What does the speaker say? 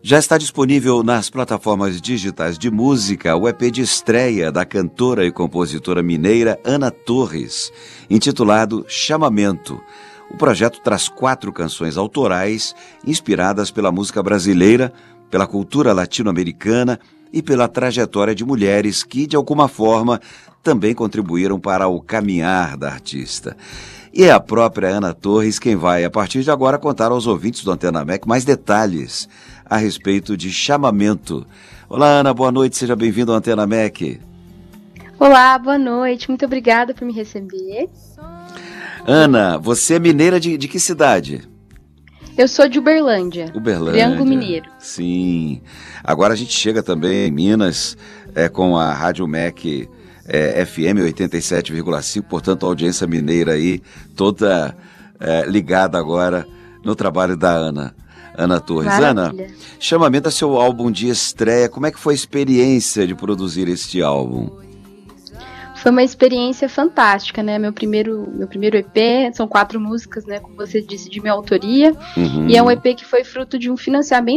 Já está disponível nas plataformas digitais de música o EP de estreia da cantora e compositora mineira Ana Torres, intitulado Chamamento. O projeto traz 4 canções autorais inspiradas pela música brasileira, pela cultura latino-americana e pela trajetória de mulheres que, de alguma forma, também contribuíram para o caminhar da artista. E é a própria Ana Torres quem vai, a partir de agora, contar aos ouvintes do Antena MEC mais detalhes a respeito de Chamamento. Olá, Ana, boa noite, seja bem-vindo ao Antena MEC. Olá, boa noite, muito obrigada por me receber. Ana, você é mineira de que cidade? Eu sou de Uberlândia. Triângulo Mineiro. Sim. Agora a gente chega também em Minas com a Rádio MEC FM 87,5, portanto a audiência mineira aí toda ligada agora no trabalho da Ana Torres. Maravilha. Ana, Chamamento é seu álbum de estreia. Como é que foi a experiência de produzir este álbum? Foi uma experiência fantástica, né? Meu primeiro EP, são 4 músicas, né? Como você disse, de minha autoria. E é um EP que foi fruto de um financiamento